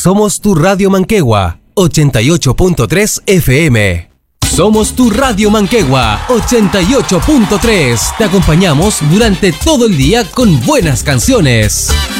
Somos tu Radio Manquehue, 88.3 FM. Somos tu Radio Manquehue, 88.3. Te acompañamos durante todo el día con buenas canciones.